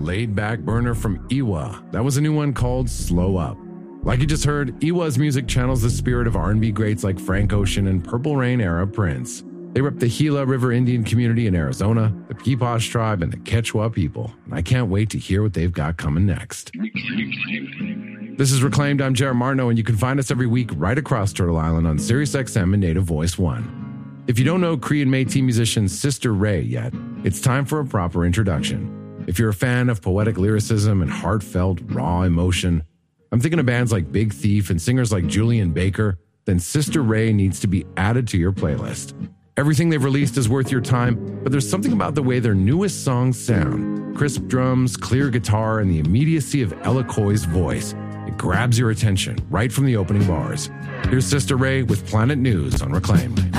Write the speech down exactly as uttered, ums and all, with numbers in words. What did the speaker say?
laid-back burner from Iwa. That was a new one called Slow Up. Like you just heard, Iwa's music channels the spirit of R and B greats like Frank Ocean and Purple Rain-era Prince. They rep the Gila River Indian community in Arizona, the Peepaw tribe, and the Quechua people. And I can't wait to hear what they've got coming next. This is Reclaimed. I'm Jared Martineau, and you can find us every week right across Turtle Island on SiriusXM and Native Voice One. If you don't know Cree and Métis musician Sister Ray yet, it's time for a proper introduction. If you're a fan of poetic lyricism and heartfelt, raw emotion, I'm thinking of bands like Big Thief and singers like Julian Baker, then Sister Ray needs to be added to your playlist. Everything they've released is worth your time, but there's something about the way their newest songs sound. Crisp drums, clear guitar, and the immediacy of Ella Coy's voice. It grabs your attention right from the opening bars. Here's Sister Ray with Planet News on Reclaimed.